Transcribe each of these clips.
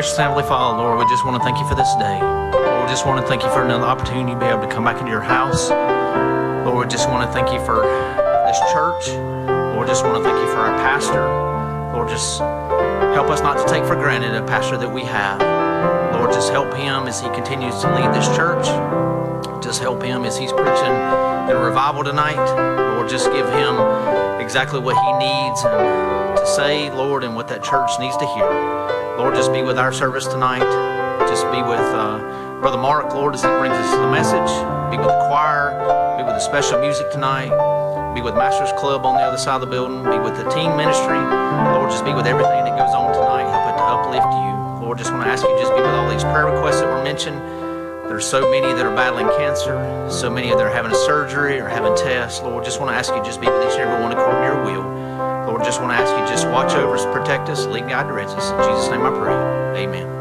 gracious Heavenly Father, Lord, we just want to thank you for this day. Lord, we just want to thank you for another opportunity to be able to come back into your house. Lord, we just want to thank you for this church. Lord, just want to thank you for our pastor. Lord, just help us not to take for granted a pastor that we have. Lord, just help him as he continues to lead this church. Just help him as he's preaching in a revival tonight. Lord, just give him exactly what he needs and to say, Lord, and what that church needs to hear. Lord, just be with our service tonight. Just be with Brother Mark, Lord, as he brings us the message. Be with the choir. Be with the special music tonight. Be with Masters Club on the other side of the building. Be with the team ministry. Lord, just be with everything that goes on tonight. Help it to uplift you. Lord, just want to ask you just be with all these prayer requests that were mentioned. There's so many that are battling cancer. So many that are having a surgery or having tests. Lord, just want to ask you just be with each and every one according to your will. Lord, just want to ask you just watch over us, protect us, lead, guide, direct us. In Jesus' name I pray. Amen.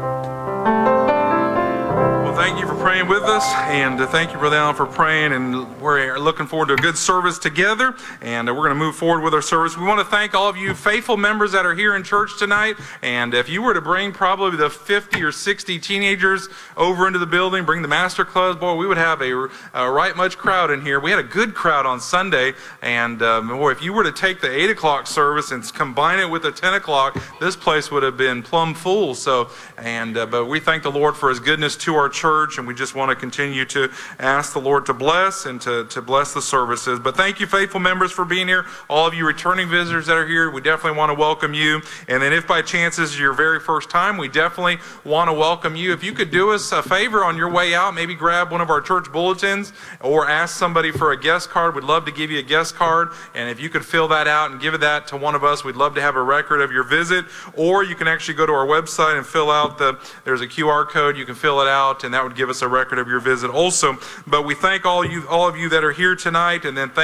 Thank you for praying with us, and thank you, Brother Allen, for praying, and we're looking forward to a good service together, and we're going to move forward with our service. We want to thank all of you faithful members that are here in church tonight, and if you were to bring probably the 50 or 60 teenagers over into the building, bring the master clubs, boy, we would have a right much crowd in here. We had a good crowd on Sunday, and boy, if you were to take the 8 o'clock service and combine it with the 10 o'clock, this place would have been plumb full. But we thank the Lord for his goodness to our church, and we just want to continue to ask the Lord to bless and to bless the services. But thank you, faithful members, for being here. All of you returning visitors that are here, we definitely want to welcome you. And then if by chance this is your very first time, we definitely want to welcome you. If you could do us a favor on your way out, maybe grab one of our church bulletins or ask somebody for a guest card. We'd love to give you a guest card. And if you could fill that out and give that to one of us, we'd love to have a record of your visit. Or you can actually go to our website and fill out there's a QR code. You can fill it out, and that would give us a record of your visit also. But we thank all of you that are here tonight, and then thank